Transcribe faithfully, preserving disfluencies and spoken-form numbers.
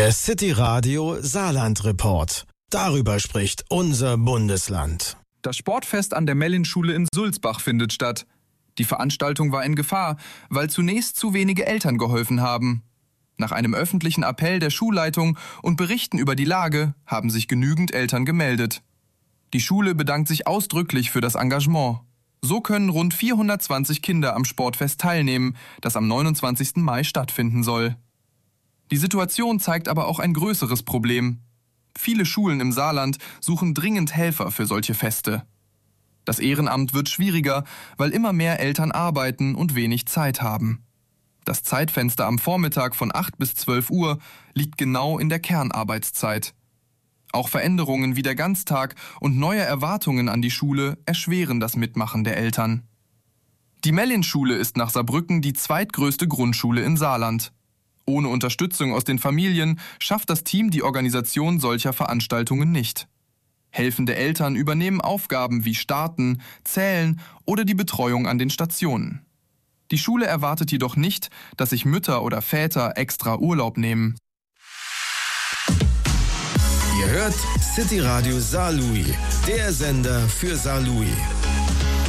Der City Radio Saarland Report. Darüber spricht unser Bundesland. Das Sportfest an der Mellin-Schule in Sulzbach findet statt. Die Veranstaltung war in Gefahr, weil zunächst zu wenige Eltern geholfen haben. Nach einem öffentlichen Appell der Schulleitung und Berichten über die Lage haben sich genügend Eltern gemeldet. Die Schule bedankt sich ausdrücklich für das Engagement. So können rund vierhundertzwanzig Kinder am Sportfest teilnehmen, das am neunundzwanzigsten Mai stattfinden soll. Die Situation zeigt aber auch ein größeres Problem. Viele Schulen im Saarland suchen dringend Helfer für solche Feste. Das Ehrenamt wird schwieriger, weil immer mehr Eltern arbeiten und wenig Zeit haben. Das Zeitfenster am Vormittag von acht bis zwölf Uhr liegt genau in der Kernarbeitszeit. Auch Veränderungen wie der Ganztag und neue Erwartungen an die Schule erschweren das Mitmachen der Eltern. Die Mellin-Schule ist nach Saarbrücken die zweitgrößte Grundschule in Saarland. Ohne Unterstützung aus den Familien schafft das Team die Organisation solcher Veranstaltungen nicht. Helfende Eltern übernehmen Aufgaben wie Starten, Zählen oder die Betreuung an den Stationen. Die Schule erwartet jedoch nicht, dass sich Mütter oder Väter extra Urlaub nehmen. Ihr hört City Radio Saarlouis, der Sender für Saarlouis.